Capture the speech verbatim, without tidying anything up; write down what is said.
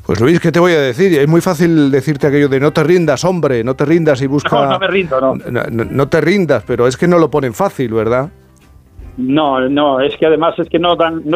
Pues Luis, ¿qué te voy a decir? Es muy fácil decirte aquello de no te rindas, hombre, no te rindas y busca... No, no me rindo, no. No, no, no te rindas, pero es que no lo ponen fácil, ¿verdad? No, no, es que además es que no dan, no